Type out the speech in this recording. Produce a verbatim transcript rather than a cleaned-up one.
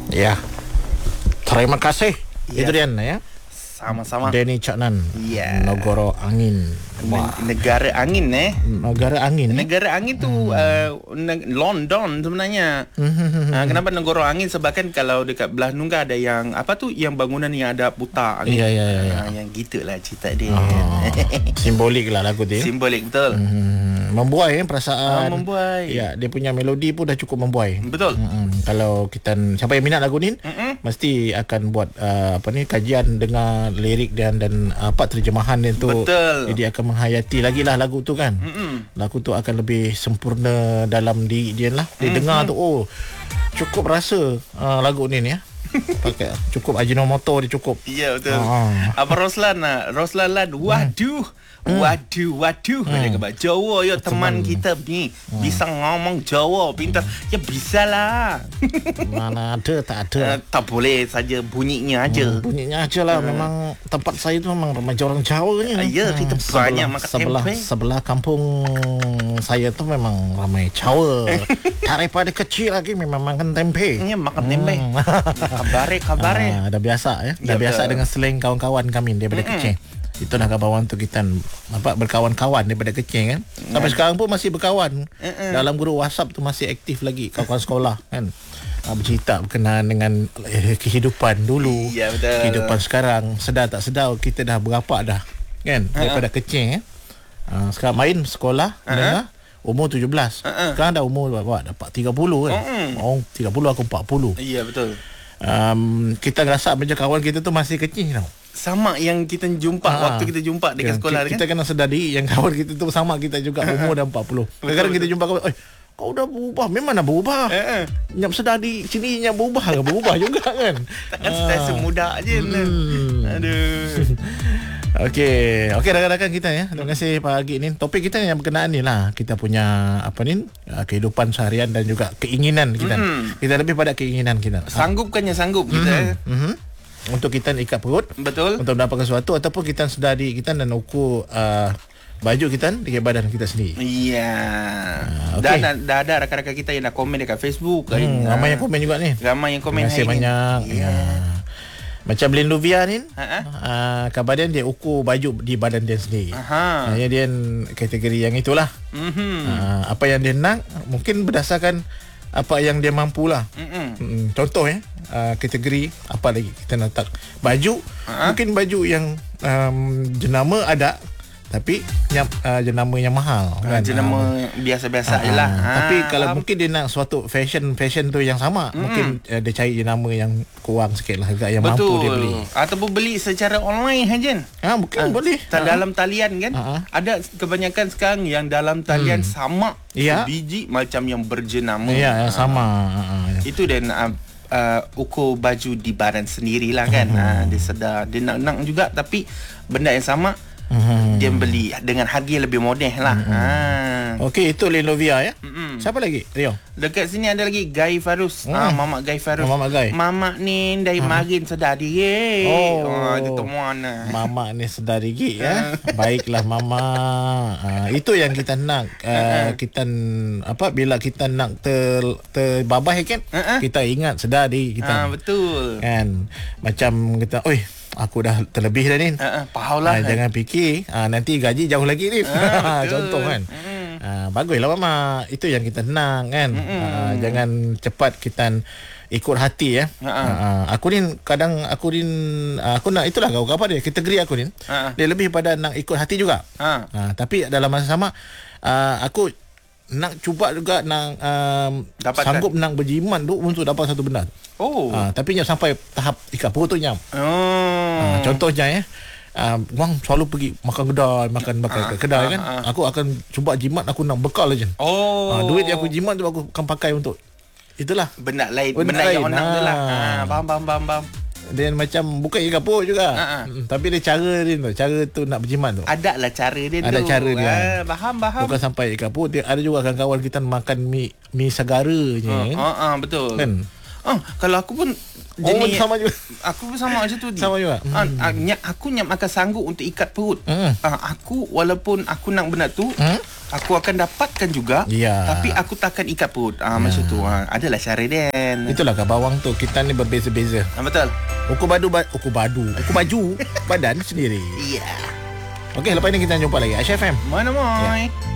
Ya. Terima kasih. Ya. Itu dia ya. Sama-sama. Denny Caknan. Ya. Negara Angin. Wah. Negara angin eh. Negara Angin. Negara angin tu hmm. uh, London sebenarnya. Hmm. uh, kenapa negara angin? Sebab kan kalau dekat belah Nungga ada yang apa tu, yang bangunan yang ada putar angin. Ya, ya, ya, ya. Uh, yang gitulah cerita dia. Oh, simbolik lah lagu dia. Simbolik betul. Hmm. Membuai eh, perasaan. Oh, membuai. Ya, dia punya melodi pun dah cukup membuai. Betul. Hmm. Kalau kita, siapa yang minat lagu ni, Mm-mm. mesti akan buat uh, apa ni kajian dengar lirik dan dan apa terjemahan dia tu. Betul. Jadi akan menghayati lagi lah lagu tu kan. Mm-mm. Lagu tu akan lebih sempurna dalam diri dia lah. Dia mm-hmm. dengar tu, oh cukup rasa uh, lagu ni ni ya. Pakai cukup Ajinomoto dia cukup. Ya betul. Ah. Apa Roslan nak? Roslan Lan. Waduh. Hmm. Waduh, waduh. Hmm. Dia kata Jawa ya teman, teman kita ni hmm. bisa ngomong Jawa pintar. Hmm. Ya bisa lah. Mana ada, tak ada. Uh, tak boleh saja bunyinya aja. Hmm, bunyinya aja lah. Hmm. Memang tempat saya tu memang ramai orang Jawa ni. Uh, ya, kita hmm. banyak makan sebelah, tempe. Sebelah kampung saya tu memang ramai Jawa. Daripada kecil lagi memang makan tempe. Ya, makan tempe. Hmm. Kabare, kabare. Ah, dah biasa ya. Dah ya, biasa betul. Dengan slang kawan-kawan kami daripada hmm. kecil. Itu dah kawan tu kita apa berkawan-kawan daripada kecil kan. Sampai mm. sekarang pun masih berkawan. Mm-mm. Dalam grup WhatsApp tu masih aktif lagi kawan-kawan sekolah kan. Bercerita berkenaan dengan eh, kehidupan dulu. Ya, betul. Kehidupan sekarang, sedar tak sedar kita dah berapa dah kan daripada uh-huh. kecil kan. Uh, sekarang main sekolah uh-huh. dengar umur tujuh belas. Uh-huh. Sekarang dah umur berapa? Dapat tiga puluh kan. Uh-huh. Oh, tiga puluh aku empat puluh. Ya, betul. Um, kita rasa macam kawan kita tu masih kecil tau. Sama yang kita jumpa ha, waktu kita jumpa dekat sekolah kita, kan. Kita kena sedari yang kawan kita tu sama kita juga umur dah empat puluh. Kadang-kadang kita jumpa kawan, "Oi, kau dah berubah." Memang dah berubah. Eh, eh. Nyap sedari sini nyap berubah, berubah juga kan. Takkan ha. Setiap semudah aje. Hmm. Aduh. Okey, okey rakan-rakan kita ya. Terima kasih pagi ni. Topik kita yang berkenaan ni lah. Kita punya apa ni? Kehidupan seharian dan juga keinginan kita. Mm-hmm. Kita lebih pada keinginan kita. Sanggup kan yang sanggup kita. Mm-hmm. Mm-hmm. Untuk kita ikat perut. Betul. Untuk mendapatkan sesuatu ataupun kita sedari kita dan ukur uh, baju kita dengan badan kita sendiri. Iya. Uh, okay. Dan dah ada rakan-rakan kita yang dah komen dekat Facebook. Hmm, ramai yang komen juga ni. Ramai yang komen. Terima kasih banyak. Ya. Macam Linduvia ni, uh-huh. uh, kabar dia dia ukur baju di badan dia sendiri. Aha. Uh, dia kategori yang itulah. Mm-hmm. Uh, apa yang dia nak mungkin berdasarkan apa yang dia mampu lah. Mm-hmm. Contoh ya, uh, kategori apa lagi kita nak tak baju, uh-huh. mungkin baju yang um, jenama ada tapi yang uh, jenama yang mahal uh, kan. Jenama uh, biasa-biasa je lah. Uh, tapi uh, kalau um, mungkin dia nak suatu fashion fashion tu yang sama, mm. mungkin uh, dia cari jenama yang kurang sikit lah agak yang betul. Mampu dia beli. Ataupun beli secara online Hajan. Ah ha, mungkin uh, boleh. Uh. Dalam talian kan. Uh-huh. Ada kebanyakan sekarang yang dalam talian hmm. sama ya. Sebiji macam yang berjenama. Ya, uh. sama. Uh-huh. Itu dan uh, uh, ukur baju di badan sendirilah kan. Uh-huh. Uh, dia sedar dia nak-nak juga tapi benda yang sama. Hmm. Dia beli dengan harga yang lebih modeh lah. Hmm. Ha. Okey, itu Lenovia ya. Hmm. Siapa lagi? Rio. Dekat sini ada lagi Guy Farus. Hmm. Ah, Mamak Guy Farus. Mamak Guy. Mamak ni dari ha. Marin sedar diri. Oh, oh itu temuan. Mamak ni sedar diri ya. Baiklah Mamak. Ah, itu yang kita nak. Uh, kita apa bila kita nak ter terbabah kan? Uh-huh. Kita ingat sedar diri kita. Ah, betul. Kan macam kita, oi aku dah terlebih dah ni. Uh, uh, Pahalah. Uh, jangan fikir uh, nanti gaji jauh lagi ni. Uh, Contoh kan. Mm. Uh, baguslah mama. Itu yang kita tenang kan. Mm. Uh, jangan cepat kita ikut hati ya. Uh, uh. Uh, aku ni kadang aku ni uh, aku nak itulah kau apa dia kategori aku ni. Uh, uh. Dia lebih pada nak ikut hati juga. Uh. Uh, tapi dalam masa sama uh, aku nak cuba juga nak um, sanggup nak berjimat tu untuk dapat satu benda. Oh. Uh, tapi nyam sampai tahap ikat perut tu nyam. Oh. Uh, contohnya ya. Uh, Wang selalu pergi makan kedai, makan makan uh, kedai uh, kan. Uh. Aku akan cuba jimat, aku nak bekal aja. Oh. Uh, duit yang aku jimat tu aku akan pakai untuk itulah. Benda lain, benda, benda lain. yang orang nak tu lah. Ha, faham faham faham faham. Dia macam bukan ikat perut juga. Uh-huh. Tapi dia cara dia tu, cara tu nak berjimat tu. Ada lah cara dia ada tu. Ada cara dia. Ah, faham faham. Bukan sampai ikat perut, dia ada juga kawan-kawan kita makan mi mi segara je. Ha uh, uh, uh, betul. Kan? Ah, kalau aku pun Oh, jenis sama juga. Aku pun sama macam tu. Sama juga. Ah, ah, nyap, aku nyap akan sanggup untuk ikat perut. Hmm. Ah, aku walaupun aku nak benda tu, Hmm? aku akan dapatkan juga. Ya. Tapi aku takkan ikat perut. Ah, macam tu. Ah, adalah cara dia. Itulah kan bawang tu. Kita ni berbeza-beza. Ah, betul. Ukur badu, ba- ukur badu, ukur baju badan sendiri. Ya. Yeah. Okey, lepas ni kita jumpa lagi Aisyah F M. Mana mai? Ya.